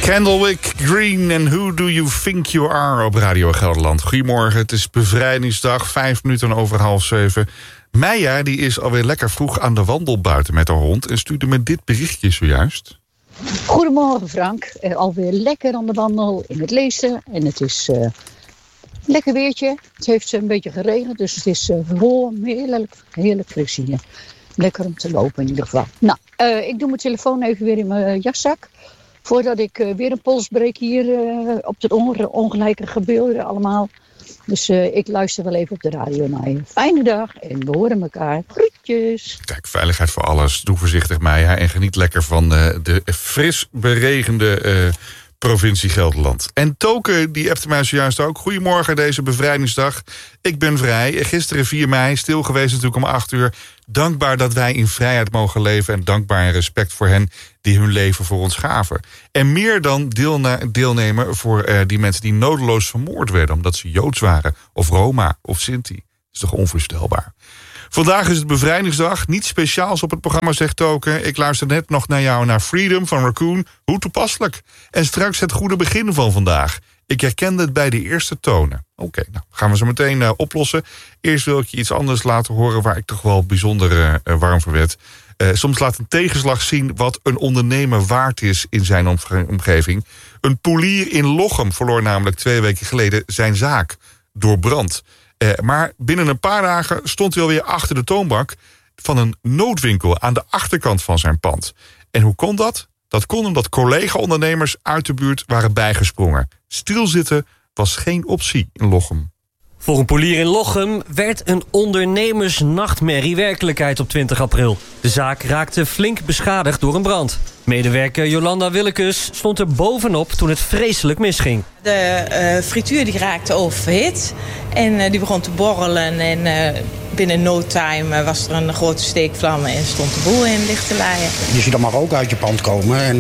Candlewick Green en Who Do You Think You Are op Radio Gelderland. Goedemorgen, het is bevrijdingsdag, 5 minuten over 6:30. Meija die is alweer lekker vroeg aan de wandel buiten met haar hond en stuurde me dit berichtje zojuist. Goedemorgen Frank, alweer lekker aan de wandel in het Leesten en het is lekker weertje. Het heeft een beetje geregend, dus het is warm, heerlijk fris hier. Lekker om te lopen in ieder geval. Nou, ik doe mijn telefoon even weer in mijn jaszak. Voordat ik weer een pols breek hier op het ongelijke gebeuren allemaal. Dus ik luister wel even op de radio naar je. Fijne dag en we horen elkaar. Groetjes. Kijk, veiligheid voor alles. Doe voorzichtig Meija en geniet lekker van de fris beregende provincie Gelderland. En Toke, die appte mij zojuist ook. Goedemorgen deze bevrijdingsdag. Ik ben vrij. Gisteren 4 mei, stil geweest natuurlijk om 8 uur. Dankbaar dat wij in vrijheid mogen leven en dankbaar en respect voor hen die hun leven voor ons gaven. En meer dan deelnemen voor die mensen die nodeloos vermoord werden omdat ze Joods waren, of Roma, of Sinti. Dat is toch onvoorstelbaar. Vandaag is het bevrijdingsdag. Niets speciaals op het programma, zegt Token. Ik luister net nog naar jou, naar Freedom van Raccoon. Hoe toepasselijk. En straks het goede begin van vandaag. Ik herkende het bij de eerste tonen. Oké, nou gaan we zo meteen oplossen. Eerst wil ik je iets anders laten horen waar ik toch wel bijzonder warm voor werd. Soms laat een tegenslag zien wat een ondernemer waard is in zijn omgeving. Een poelier in Lochem verloor namelijk 2 weken geleden zijn zaak door brand. Maar binnen een paar dagen stond hij alweer achter de toonbank van een noodwinkel aan de achterkant van zijn pand. En hoe kon dat? Dat kon omdat collega-ondernemers uit de buurt waren bijgesprongen. Stilzitten was geen optie in Lochem. Voor een polier in Lochem werd een ondernemersnachtmerrie werkelijkheid op 20 april. De zaak raakte flink beschadigd door een brand. Medewerker Jolanda Willekes stond er bovenop toen het vreselijk misging. De frituur die raakte oververhit en die begon te borrelen. En binnen no time was er een grote steekvlam en stond de boel in licht te laaien. Je ziet allemaal rook uit je pand komen en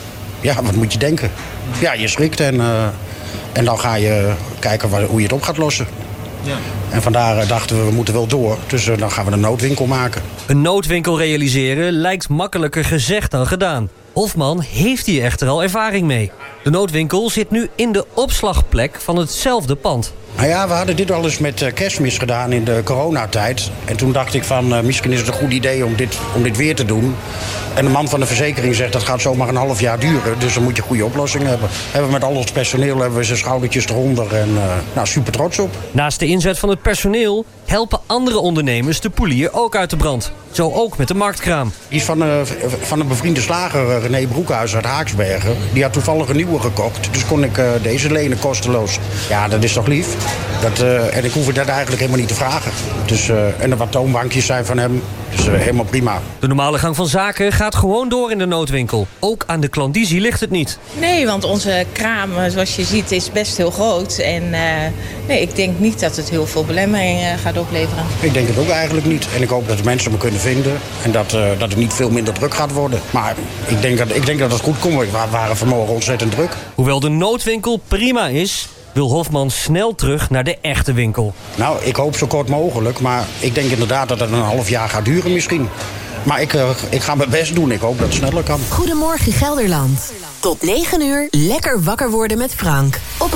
wat moet je denken? Ja, je schrikt en dan ga je kijken hoe je het op gaat lossen. Ja. En vandaar dachten we moeten wel door. Dus dan gaan we een noodwinkel maken. Een noodwinkel realiseren lijkt makkelijker gezegd dan gedaan. Hofman heeft hier echter al ervaring mee. De noodwinkel zit nu in de opslagplek van hetzelfde pand. Nou ja, we hadden dit al eens met Kerstmis gedaan in de coronatijd. En toen dacht ik van, misschien is het een goed idee om dit weer te doen. En de man van de verzekering zegt, dat gaat zomaar een half jaar duren. Dus dan moet je een goede oplossing hebben. Hebben we met al ons personeel hebben we zijn schoudertjes eronder. En super trots op. Naast de inzet van het personeel helpen andere ondernemers de poelier ook uit de brand. Zo ook met de marktkraam. Die is van een bevriende slager, René Broekhuis uit Haaksbergen. Die had toevallig een nieuwe gekocht. Dus kon ik deze lenen kosteloos. Ja, dat is toch lief. En ik hoef het eigenlijk helemaal niet te vragen. Dus, en er wat toonbankjes zijn van hem. Dus helemaal prima. De normale gang van zaken gaat gewoon door in de noodwinkel. Ook aan de klandizie ligt het niet. Nee, want onze kraam, zoals je ziet, is best heel groot. En ik denk niet dat het heel veel belemmeringen gaat opleveren. Ik denk het ook eigenlijk niet. En ik hoop dat de mensen me kunnen vinden. En dat het niet veel minder druk gaat worden. Maar ik denk dat het goed komt. We waren vanmorgen ontzettend druk. Hoewel de noodwinkel prima is, wil Hofman snel terug naar de echte winkel. Nou, ik hoop zo kort mogelijk. Maar ik denk inderdaad dat het een half jaar gaat duren misschien. Maar ik ga mijn best doen. Ik hoop dat het sneller kan. Goedemorgen Gelderland. Tot 9 uur lekker wakker worden met Frank. Op